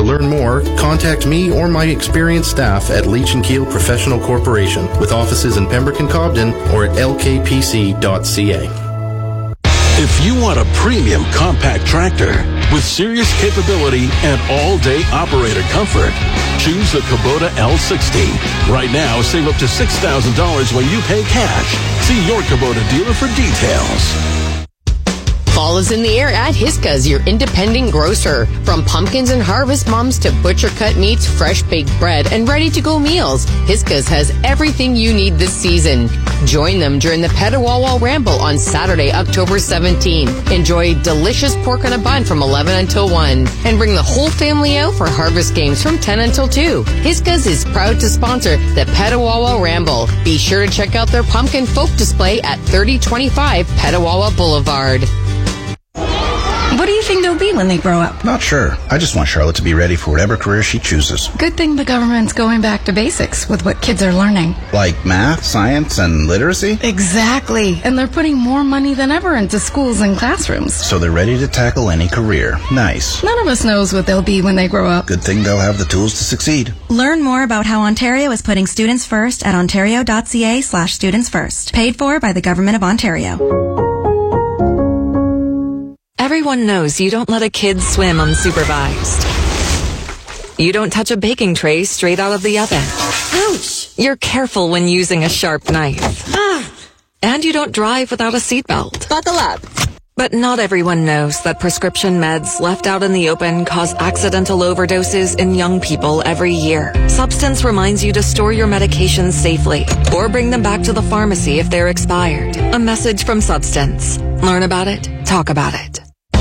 learn more, contact me or my experienced staff at Leach & Keel Professional Corporation with offices in Pembroke and Cobden or at lkpc.ca. If you want a premium compact tractor with serious capability and all-day operator comfort, choose the Kubota L60. Right now, save up to $6,000 when you pay cash. See your Kubota dealer for details. Fall is in the air at Hisca's, your independent grocer. From pumpkins and harvest mums to butcher-cut meats, fresh-baked bread, and ready-to-go meals, Hisca's has everything you need this season. Join them during the Petawawa Ramble on Saturday, October 17th. Enjoy delicious pork on a bun from 11 until 1. And bring the whole family out for harvest games from 10 until 2. Hisca's is proud to sponsor the Petawawa Ramble. Be sure to check out their pumpkin folk display at 3025 Petawawa Boulevard. What do you think they'll be when they grow up? Not sure. I just want Charlotte to be ready for whatever career she chooses. Good thing the government's going back to basics with what kids are learning. Like math, science, and literacy? Exactly. And they're putting more money than ever into schools and classrooms. So they're ready to tackle any career. Nice. None of us knows what they'll be when they grow up. Good thing they'll have the tools to succeed. Learn more about how Ontario is putting students first at ontario.ca/students first. Paid for by the Government of Ontario. Everyone knows you don't let a kid swim unsupervised. You don't touch a baking tray straight out of the oven. Ouch! You're careful when using a sharp knife. And you don't drive without a seatbelt. Buckle up. But not everyone knows that prescription meds left out in the open cause accidental overdoses in young people every year. Substance reminds you to store your medications safely or bring them back to the pharmacy if they're expired. A message from Substance. Learn about it. Talk about it.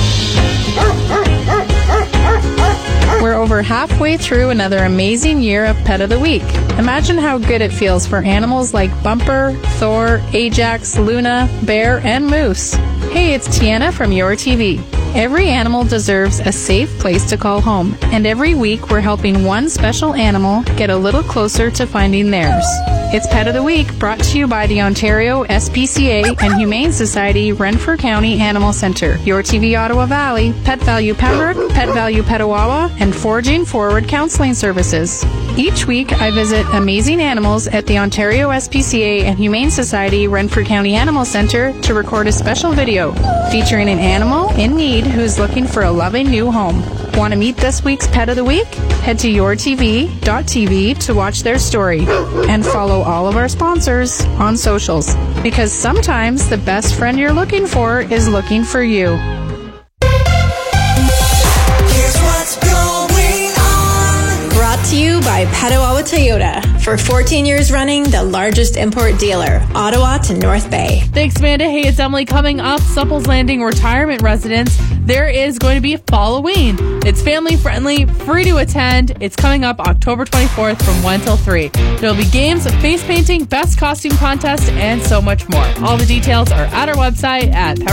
We're over halfway through another amazing year of Pet of the Week. Imagine how good it feels for animals like Bumper, Thor, Ajax, Luna, Bear, and Moose. Hey, it's Tiana from Your TV. Every animal deserves a safe place to call home, and every week we're helping one special animal get a little closer to finding theirs. It's Pet of the Week, brought to you by the Ontario SPCA and Humane Society Renfrew County Animal Centre, Your TV Ottawa Valley, Pet Value Pembroke, Pet Value Petawawa, and Foraging Forward Counseling Services. Each week, I visit amazing animals at the Ontario SPCA and Humane Society Renfrew County Animal Centre to record a special video featuring an animal in need who's looking for a loving new home. Want to meet this week's Pet of the Week? Head to yourtv.tv to watch their story and follow all of our sponsors on socials, because sometimes the best friend you're looking for is looking for you. Here's what's going on. Brought to you by Petawawa Toyota. For 14 years running, the largest import dealer, Ottawa to North Bay. Thanks, Amanda. Hey, it's Emily. Coming up, Supples Landing Retirement Residence, there is going to be Halloween. It's family friendly, free to attend. It's coming up October 24th from 1 till 3. There'll be games, face painting, best costume contest, and so much more. All the details are at our website at